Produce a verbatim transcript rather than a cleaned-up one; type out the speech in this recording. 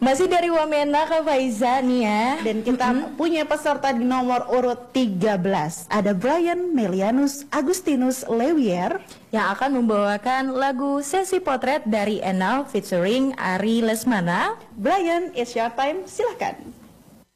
Masih dari Wamena ke Faiza nih ya. Dan kita mm-hmm. punya peserta di nomor urut tiga belas. Ada Brian Melianus Agustinus Lewier yang akan membawakan lagu Sesi Potret dari Enal featuring Ari Lesmana. Brian, it's your time, silahkan.